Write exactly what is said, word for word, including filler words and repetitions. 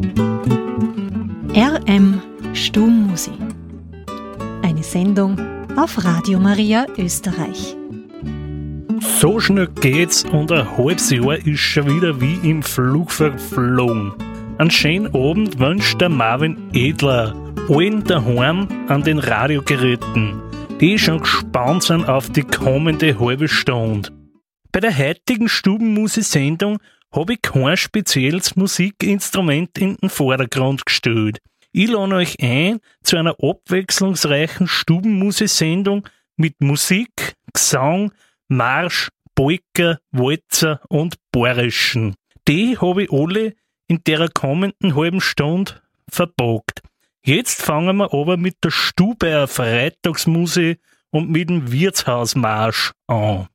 R M Stummmusik. Eine Sendung auf Radio Maria Österreich. So schnell geht's und ein halbes Jahr ist schon wieder wie im Flug verflogen. Einen schönen Abend wünscht der Marvin Edler allen daheim an den Radiogeräten, die schon gespannt sind auf die kommende halbe Stunde. Bei der heutigen Stubenmusik-Sendung habe ich kein spezielles Musikinstrument in den Vordergrund gestellt. Ich lade euch ein zu einer abwechslungsreichen Stubenmusik-Sendung mit Musik, Gesang, Marsch, Polka, Walzer und Bayerischen. Die habe ich alle in der kommenden halben Stunde verpackt. Jetzt fangen wir aber mit der Stubaier Freitagsmusik und mit dem Wirtshausmarsch an.